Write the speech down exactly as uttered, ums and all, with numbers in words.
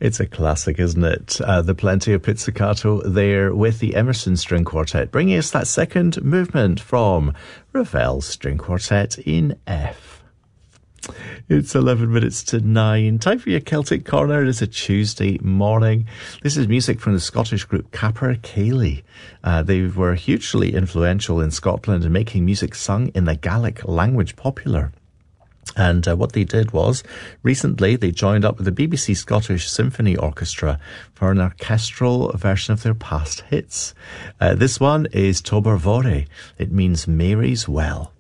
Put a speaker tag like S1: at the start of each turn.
S1: It's a classic, isn't it? Uh, the Plenty of Pizzicato there with the Emerson String Quartet, bringing us that second movement from Ravel's String Quartet in F. It's eleven minutes to nine. Time for your Celtic Corner. It is a Tuesday morning. This is music from the Scottish group Capercaillie. Uh, they were hugely influential in Scotland in making music sung in the Gaelic language popular. And uh, what they did was, recently they joined up with the B B C Scottish Symphony Orchestra for an orchestral version of their past hits. Uh, this one is Tober Vore. It means Mary's Well.